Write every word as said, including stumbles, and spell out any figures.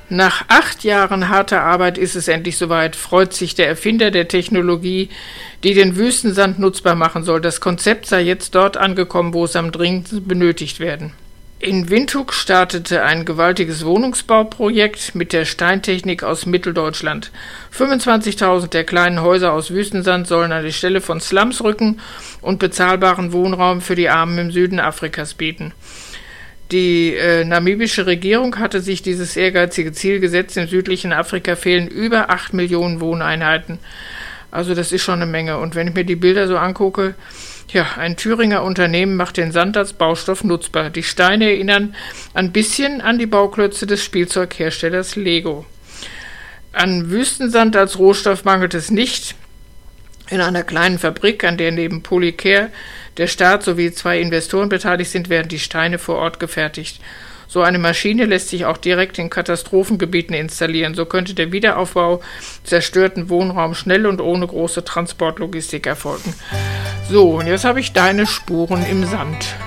Nach acht Jahren harter Arbeit ist es endlich soweit, freut sich der Erfinder der Technologie, die den Wüstensand nutzbar machen soll. Das Konzept sei jetzt dort angekommen, wo es am dringendsten benötigt werden. In Windhoek startete ein gewaltiges Wohnungsbauprojekt mit der Steintechnik aus Mitteldeutschland. fünfundzwanzigtausend der kleinen Häuser aus Wüstensand sollen an die Stelle von Slums rücken und bezahlbaren Wohnraum für die Armen im Süden Afrikas bieten. Die äh, namibische Regierung hatte sich dieses ehrgeizige Ziel gesetzt. Im südlichen Afrika fehlen über acht Millionen Wohneinheiten. Also das ist schon eine Menge. Und wenn ich mir die Bilder so angucke, ja, ein Thüringer Unternehmen macht den Sand als Baustoff nutzbar. Die Steine erinnern ein bisschen an die Bauklötze des Spielzeugherstellers Lego. An Wüstensand als Rohstoff mangelt es nicht. In einer kleinen Fabrik, an der neben Polycare der Staat sowie zwei Investoren beteiligt sind, werden die Steine vor Ort gefertigt. So eine Maschine lässt sich auch direkt in Katastrophengebieten installieren. So könnte der Wiederaufbau zerstörten Wohnraum schnell und ohne große Transportlogistik erfolgen. So, und jetzt habe ich deine Spuren im Sand.